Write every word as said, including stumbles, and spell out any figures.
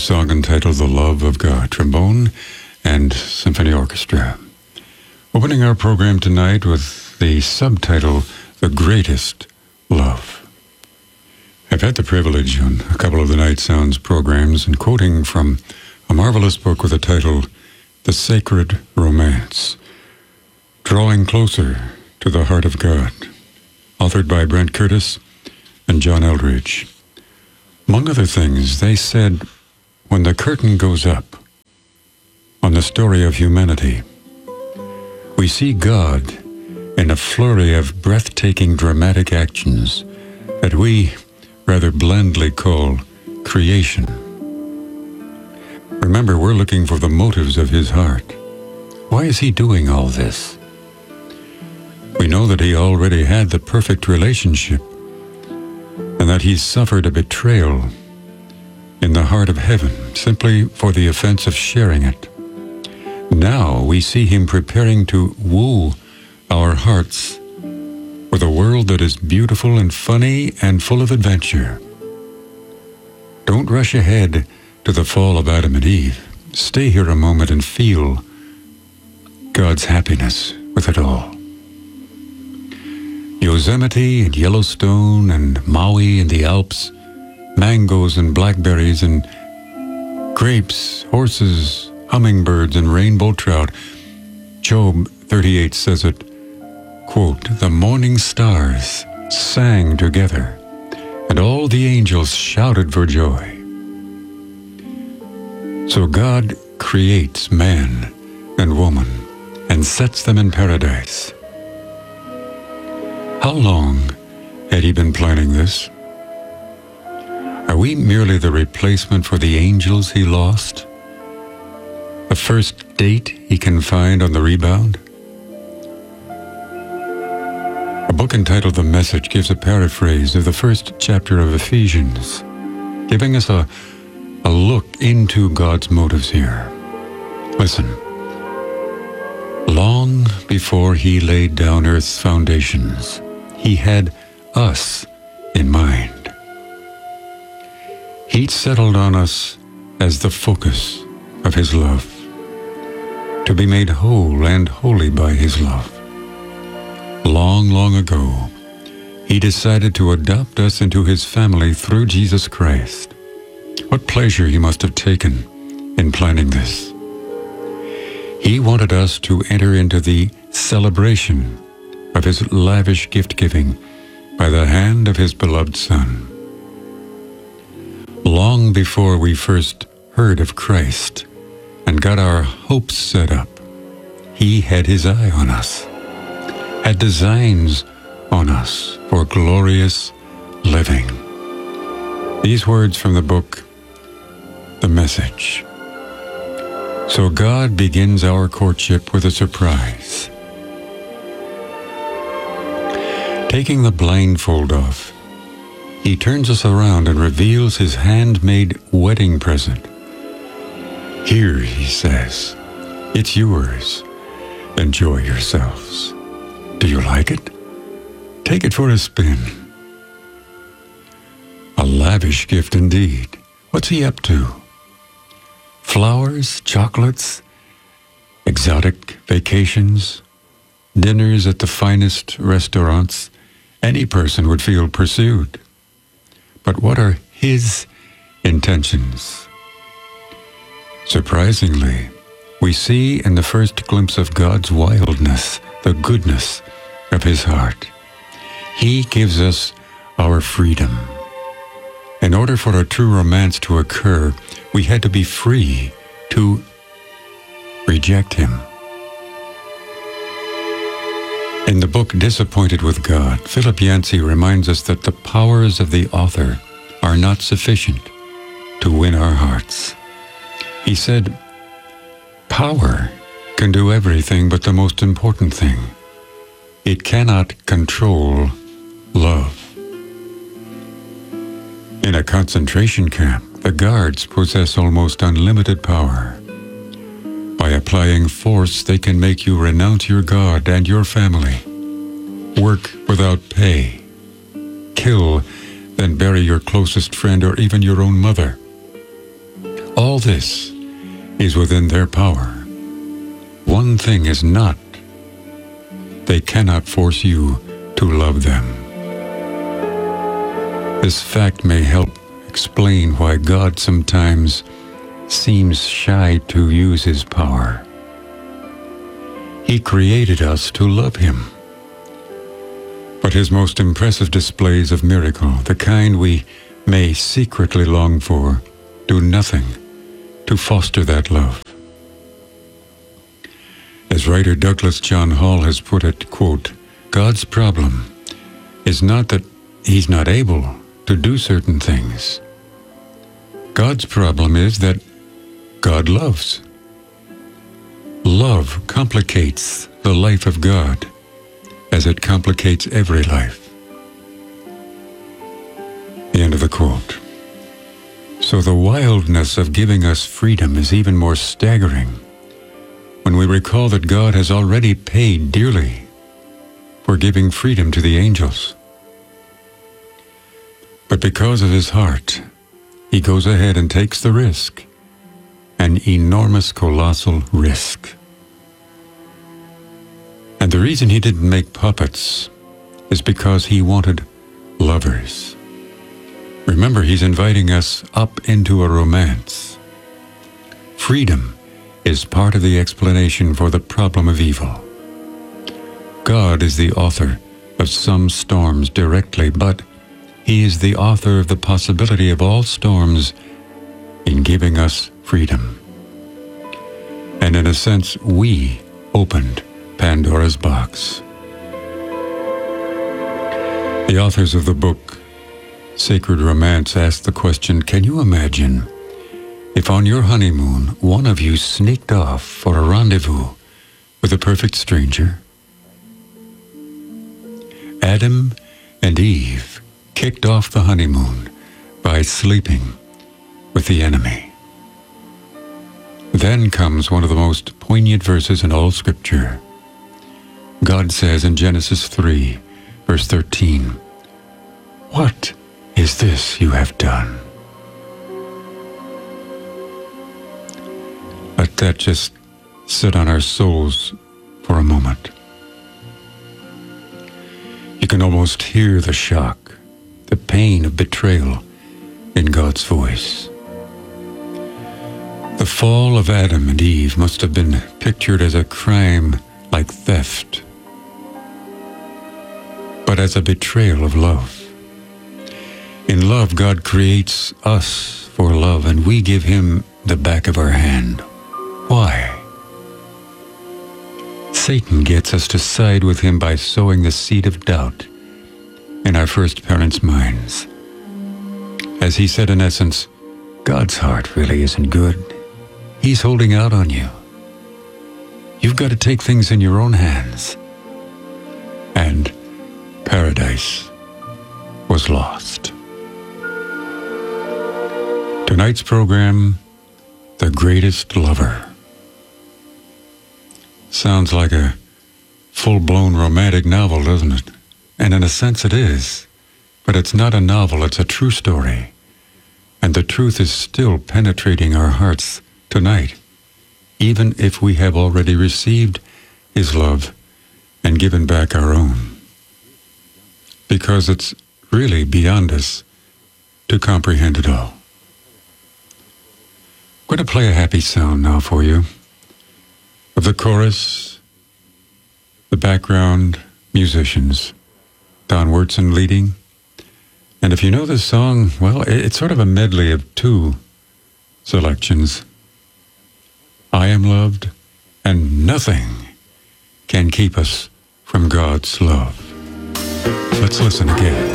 song entitled The Love of God, trombone and symphony orchestra. Opening our program tonight with the subtitle, The Greatest Love. I've had the privilege on a couple of the Night Sounds programs and quoting from a marvelous book with the title, The Sacred Romance, Drawing Closer to the Heart of God, authored by Brent Curtis and John Eldridge. Among other things, they said, when the curtain goes up on the story of humanity, we see God in a flurry of breathtaking dramatic actions that we rather blandly call creation. Remember, we're looking for the motives of his heart. Why is he doing all this? We know that he already had the perfect relationship and that he suffered a betrayal in the heart of heaven simply for the offense of sharing it. Now we see him preparing to woo our hearts with a world that is beautiful and funny and full of adventure. Don't rush ahead to the fall of Adam and Eve. Stay here a moment and feel God's happiness with it all. Yosemite and Yellowstone and Maui and the Alps, mangoes and blackberries and grapes, horses, hummingbirds and rainbow trout. Job thirty-eight says it, quote, the morning stars sang together, and all the angels shouted for joy. So God creates man and woman and sets them in paradise. How long had he been planning this? Are we merely the replacement for the angels he lost? The first date he can find on the rebound? A book entitled The Message gives a paraphrase of the first chapter of Ephesians, giving us a, a look into God's motives here. Listen. Long before he laid down earth's foundations, he had us in mind. He settled on us as the focus of his love, to be made whole and holy by his love. Long, long ago, he decided to adopt us into his family through Jesus Christ. What pleasure he must have taken in planning this. He wanted us to enter into the celebration of his lavish gift-giving by the hand of his beloved Son. Long before we first heard of Christ and got our hopes set up, he had his eye on us, had designs on us for glorious living. These words from the book, The Message. So God begins our courtship with a surprise. Taking the blindfold off, he turns us around and reveals his handmade wedding present. Here, he says, it's yours. Enjoy yourselves. Do you like it? Take it for a spin. A lavish gift indeed. What's he up to? Flowers, chocolates, exotic vacations, dinners at the finest restaurants. Any person would feel pursued. But what are his intentions? Surprisingly, we see in the first glimpse of God's wildness the goodness of his heart. He gives us our freedom. In order for a true romance to occur, we had to be free to reject him. In the book Disappointed with God, Philip Yancey reminds us that the powers of the author are not sufficient to win our hearts. He said, power can do everything but the most important thing. It cannot control love. In a concentration camp, the guards possess almost unlimited power. By applying force, they can make you renounce your God and your family, work without pay, kill, then bury your closest friend or even your own mother. All this is within their power. One thing is not. They cannot force you to love them. This fact may help explain why God sometimes seems shy to use his power. He created us to love him. But his most impressive displays of miracle, the kind we may secretly long for, do nothing to foster that love. As writer Douglas John Hall has put it, quote, God's problem is not that he's not able to do certain things. God's problem is that God loves. Love complicates the life of God as it complicates every life. The end of the quote. So the wildness of giving us freedom is even more staggering when we recall that God has already paid dearly for giving freedom to the angels. But because of his heart, he goes ahead and takes the risk, an enormous, colossal risk. And the reason he didn't make puppets is because he wanted lovers. Remember, he's inviting us up into a romance. Freedom is part of the explanation for the problem of evil. God is the author of some storms directly, but he is the author of the possibility of all storms in giving us freedom. And in a sense, we opened Pandora's box. The authors of the book Sacred Romance asked the question, can you imagine if on your honeymoon one of you sneaked off for a rendezvous with a perfect stranger? Adam and Eve kicked off the honeymoon by sleeping with the enemy. Then comes one of the most poignant verses in all Scripture. God says in Genesis three, verse thirteen, "What is this you have done?" Let that just sit on our souls for a moment. You can almost hear the shock, the pain of betrayal in God's voice. The fall of Adam and Eve must have been pictured as a crime like theft, but as a betrayal of love. In love, God creates us for love, and we give him the back of our hand. Why? Satan gets us to side with him by sowing the seed of doubt in our first parents' minds. As he said, in essence, God's heart really isn't good. He's holding out on you. You've got to take things in your own hands. And paradise was lost. Tonight's program, The Greatest Lover. Sounds like a full-blown romantic novel, doesn't it? And in a sense it is. But it's not a novel, it's a true story. And the truth is still penetrating our hearts tonight, even if we have already received his love and given back our own. Because it's really beyond us to comprehend it all. I'm going to play a happy sound now for you of the chorus, the background musicians, Don Wurtzen leading. And if you know this song, well, it's sort of a medley of two selections. I am loved, and nothing can keep us from God's love. Let's listen again.